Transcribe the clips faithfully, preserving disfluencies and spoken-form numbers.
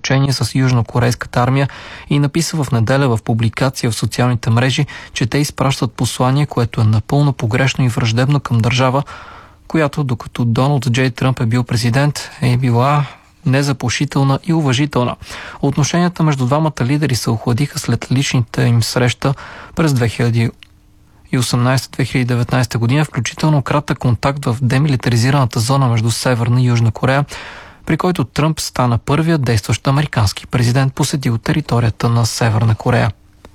учение с южнокорейската армия и написа в неделя в публикация в социалните мрежи, че те изпращат послание, което е напълно погрешно и враждебно към държава, която докато Доналд Джей Тръмп е бил президент, е била незаплашителна и уважителна. Отношенията между двамата лидери се охладиха след личните им среща през две хиляди и осемнадесета - две хиляди и деветнадесета година, включително кратък контакт в демилитаризираната зона между Северна и Южна Корея, при който Тръмп стана първият действащ американски президент, посетил територията на Северна Корея.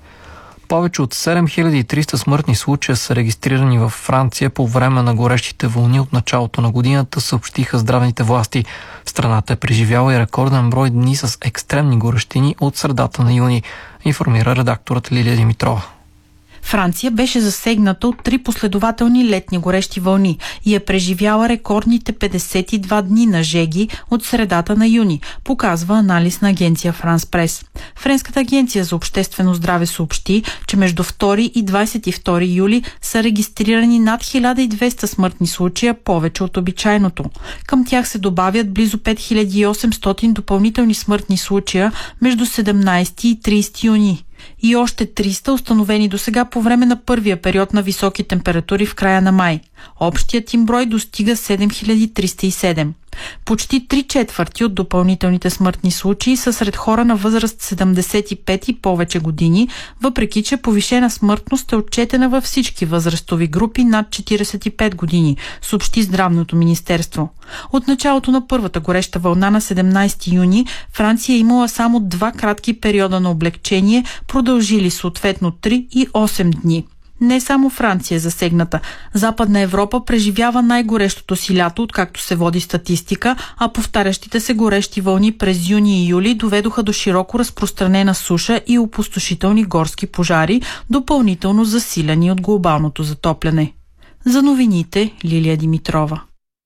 Повече от седем хиляди и триста смъртни случая са регистрирани във Франция по време на горещите вълни от началото на годината, съобщиха здравните власти. Страната е преживяла и рекорден брой дни с екстремни горещини от средата на юни, информира редакторът Лилия Димитрова. Франция беше засегната от три последователни летни горещи вълни и е преживяла рекордните петдесет и два дни на жеги от средата на юни, показва анализ на агенция Франс Прес. Френската агенция за обществено здраве съобщи, че между втори и двадесет и втори юли са регистрирани над хиляда и двеста смъртни случая, повече от обичайното. Към тях се добавят близо пет хиляди и осемстотин допълнителни смъртни случая между седемнадесети и тридесети юни. И още триста установени досега по време на първия период на високи температури в края на май. Общият им брой достига седем хиляди триста и седем. Почти три четвърти от допълнителните смъртни случаи са сред хора на възраст седемдесет и пет и повече години, въпреки че повишена смъртност е отчетена във всички възрастови групи над четиридесет и пет години, съобщи Здравното министерство. От началото на първата гореща вълна на седемнадесети юни Франция е имала само два кратки периода на облегчение, продължили съответно три и осем дни. Не само Франция е засегната. Западна Европа преживява най-горещото си лято, откакто се води статистика, а повтарящите се горещи вълни през юни и юли доведоха до широко разпространена суша и опустошителни горски пожари, допълнително засилени от глобалното затопляне. За новините, Лилия Димитрова.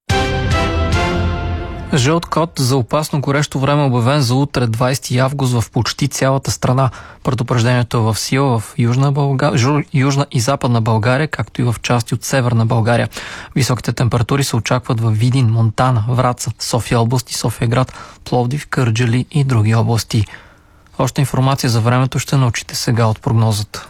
Жълт код за опасно горещо време обявен за утре, двадесети август, в почти цялата страна. Предупреждението е в сила в Южна, Бълга... Южна и Западна България, както и в части от Северна България. Високите температури се очакват в Видин, Монтана, Враца, София област и София-град, Пловдив, Кърджали и други области. Още информация за времето ще научите сега от прогнозата.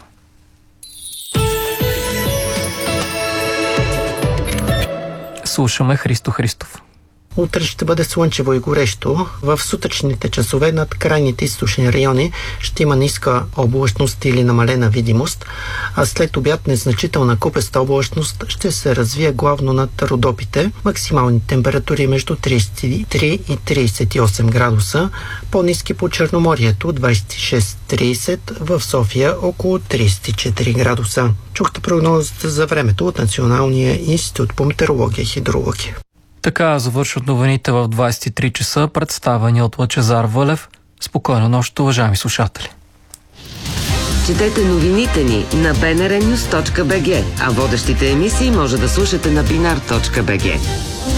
Слушаме Христо Христов. Утре ще бъде слънчево и горещо. В сутрешните часове над крайните източни райони ще има ниска облачност или намалена видимост, а след обяд незначителна купеста облачност ще се развие главно над Родопите. Максимални температури между тридесет и три и тридесет и осем градуса, по-ниски по Черноморието двадесет и шест до тридесет, в София около тридесет и четири градуса. Чухте прогнозата за времето от Националния институт по метеорология и хидрология. Така завършват новините в двадесет и три часа, представени от Лъчезар Вълев. Спокойна нощ, уважаеми слушатели. Четете новините ни на би ен ар нюз точка би джи, а водещите емисии може да слушате на бинар точка би джи.